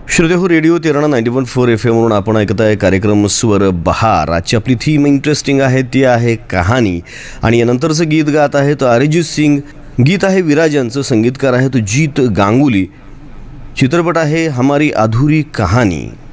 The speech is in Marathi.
श्रोते हो, रेडिओ तेरणा 91.4 FM म्हणून आपण ऐकत आहे कार्यक्रम स्वर बहार. आजची आपली थीम इंटरेस्टिंग आहे, ती आहे कहाणी. आणि यानंतरचं गीत गात आहे तो अरिजित सिंग. गीत आहे विराजांचं, संगीतकार आहे तो जीत गांगुली. चित्रपट आहे हमारी अधुरी कहानी.